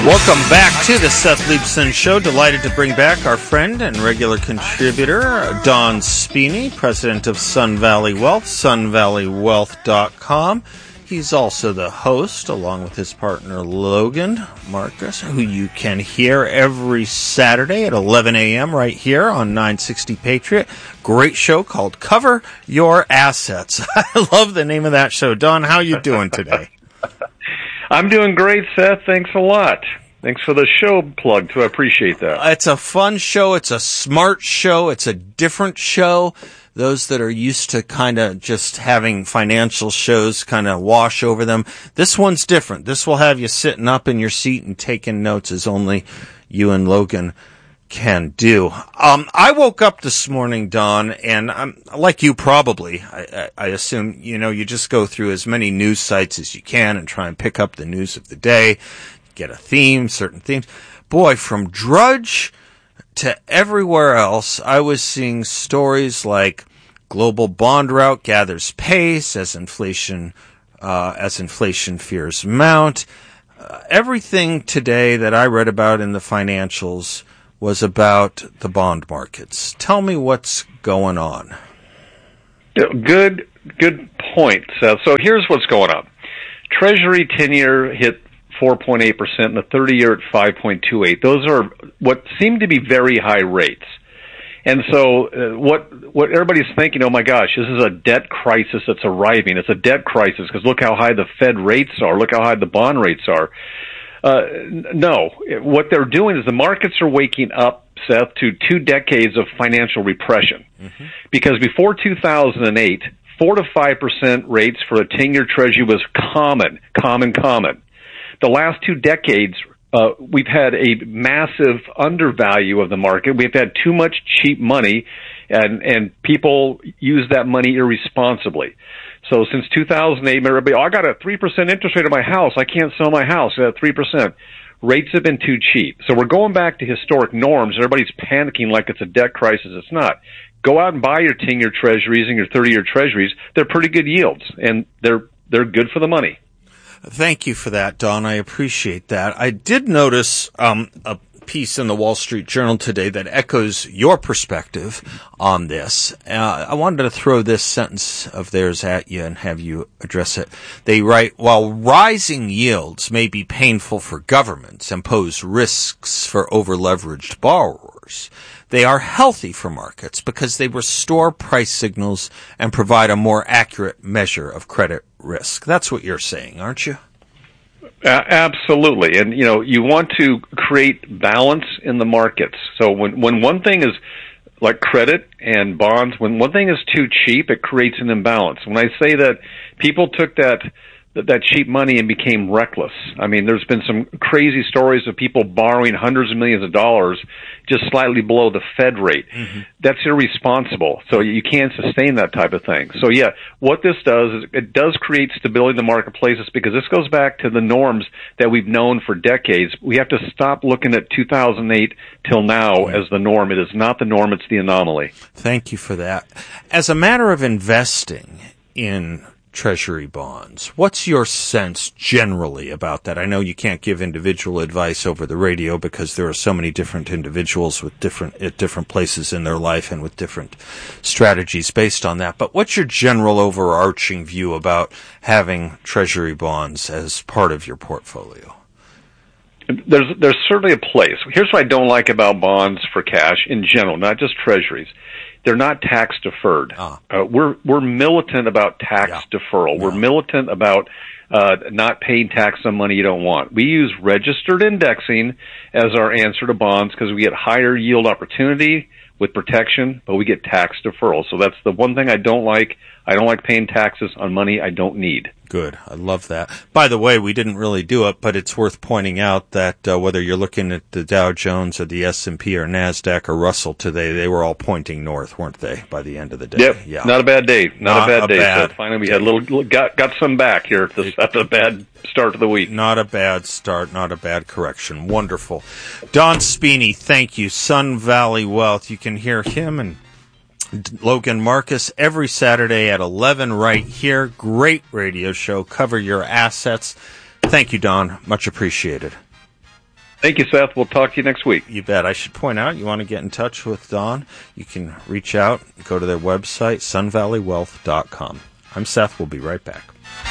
Welcome back to the Seth Leibsohn Show. Delighted to bring back our friend and regular contributor, Don Spini, president of Sun Valley Wealth, sunvalleywealth.com. He's also the host, along with his partner, Logan Marcus, who you can hear every Saturday at 11 a.m. right here on 960 Patriot. Great show called Cover Your Assets. I love the name of that show. Don, how you doing today? I'm doing great, Seth. Thanks a lot. Thanks for the show plug, too. I appreciate that. It's a fun show. It's a smart show. It's a different show. Those that are used to kind of just having financial shows kind of wash over them. This one's different. This will have you sitting up in your seat and taking notes as only you and Logan can do. I woke up this morning, Don, and I'm like you probably. I assume, you just go through as many news sites as you can and try and pick up the news of the day, get a theme, certain themes. Boy, from Drudge to everywhere else, I was seeing stories like global bond rout gathers pace as inflation fears mount. Everything today that I read about in the financials was about the bond markets. Tell me what's going on. Good point, Seth. So here's what's going on. Treasury 10-year hit 4.8% and the 30-year at 5.28. Those are what seem to be very high rates. And so what everybody's thinking, oh my gosh, this is a debt crisis that's arriving. It's a debt crisis because look how high the Fed rates are. Look how high the bond rates are. No. What they're doing is the markets are waking up, Seth, to 2 decades of financial repression. Mm-hmm. Because before 2008, 4 to 5% rates for a 10-year treasury was common. The last 2 decades, we've had a massive undervalue of the market. We've had too much cheap money, and people use that money irresponsibly. So since 2008, everybody, I got a 3% interest rate on my house. I can't sell my house at 3%. Rates have been too cheap. So we're going back to historic norms. Everybody's panicking like it's a debt crisis. It's not. Go out and buy your 10-year treasuries and your 30-year treasuries. They're pretty good yields, and they're good for the money. Thank you for that, Don. I appreciate that. I did notice a piece in the Wall Street Journal today that echoes your perspective on this. I wanted to throw this sentence of theirs at you and have you address it. They write, while rising yields may be painful for governments and pose risks for over-leveraged borrowers, they are healthy for markets because they restore price signals and provide a more accurate measure of credit risk. That's what you're saying, aren't you? Absolutely. And, you want to create balance in the markets. So when one thing is like credit and bonds, when one thing is too cheap, it creates an imbalance. When I say that people took that cheap money and became reckless. I mean, there's been some crazy stories of people borrowing hundreds of millions of dollars just slightly below the Fed rate. Mm-hmm. That's irresponsible. So you can't sustain that type of thing. So yeah, what this does is it does create stability in the marketplaces because this goes back to the norms that we've known for decades. We have to stop looking at 2008 till now as the norm. It is not the norm, it's the anomaly. Thank you for that. As a matter of investing in Treasury bonds, what's your sense generally about that? I know you can't give individual advice over the radio because there are so many different individuals with at different places in their life and with different strategies based on that. But what's your general overarching view about having Treasury bonds as part of your portfolio? There's certainly a place. Here's what I don't like about bonds for cash in general, not just Treasuries. They're not tax deferred. We're militant about tax deferral. We're militant about not paying tax on money you don't want. We use registered indexing as our answer to bonds because we get higher yield opportunity with protection, but we get tax deferral. So that's the one thing I don't like. I don't like paying taxes on money I don't need. Good. I love that. By the way, we didn't really do it, but it's worth pointing out that whether you're looking at the Dow Jones or the S&P or NASDAQ or Russell today, they were all pointing north, weren't they, by the end of the day? Yep. Yeah. Not a bad day. Not a bad day. So finally we had got some back here after a bad start to the week. Not a bad start, not a bad correction. Wonderful. Don Spini, thank you. Sun Valley Wealth. You can hear him and Logan Marcus every Saturday at 11 right here. Great radio show. Cover your assets. Thank you, Don. Much appreciated. Thank you, Seth. We'll talk to you next week. You bet. I should point out, you want to get in touch with Don, you can reach out, go to their website, sunvalleywealth.com. I'm Seth. We'll be right back.